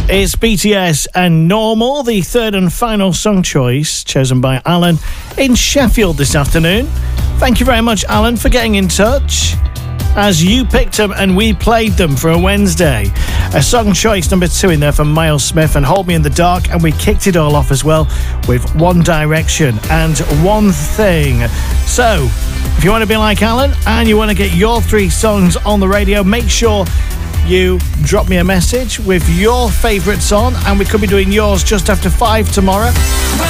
It's BTS and Normal, the third and final song choice chosen by Alan in Sheffield this afternoon. Thank you very much, Alan, for getting in touch, as you picked them and we played them for a Wednesday. A song choice number 2 in there from Miles Smith and Hold Me in the Dark, and we kicked it all off as well with One Direction and One Thing. So, if you want to be like Alan and you want to get your 3 songs on the radio, make sure you drop me a message with your favourites on, and we could be doing yours just after 5 tomorrow.